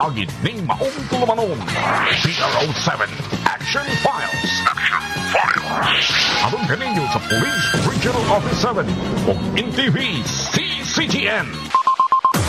agit ning maong tulumanon. PRO7 Action Files. Abang kaninyo sa Police Regional Office 7 o NTV CCTN.